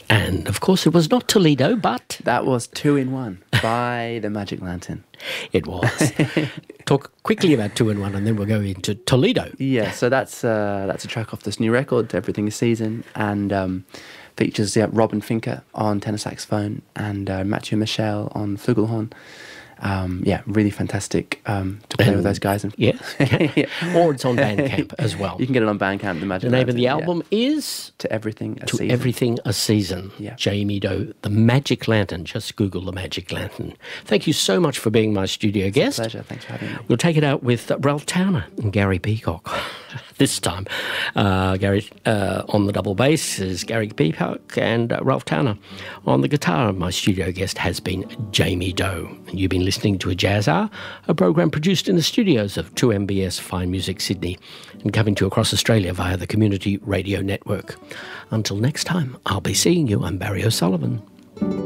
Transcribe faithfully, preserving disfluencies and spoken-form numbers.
And, of course, it was not Toledo, but... That was Two in One by the Magic Lantern. It was. Talk quickly about Two in One, and then we'll go into Toledo. Yeah, so that's uh, that's a track off this new record, Everything is Season, and um, features yeah, Robin Finker on tenor saxophone and uh, Mathieu Michel on flugelhorn. Um, yeah, really fantastic um, to play and, with those guys. And yeah. yeah. Or it's on Bandcamp as well. You can get it on Bandcamp. The, Magic the name Lantern, of the album yeah. is... To Everything a To Season. Everything a Season. Yeah. Jamie Doe, The Magic Lantern. Just Google The Magic Lantern. Thank you so much for being my studio it's guest. A pleasure. Thanks for having me. We'll take it out with Ralph Towner and Gary Peacock. This time, uh, Gary uh, on the double bass is Gary Peacock, and uh, Ralph Towner on the guitar. My studio guest has been Jamie Doe. You've been listening to A Jazz Hour, a program produced in the studios of two M B S Fine Music Sydney and coming to you across Australia via the Community Radio Network. Until next time, I'll be seeing you. I'm Barry O'Sullivan.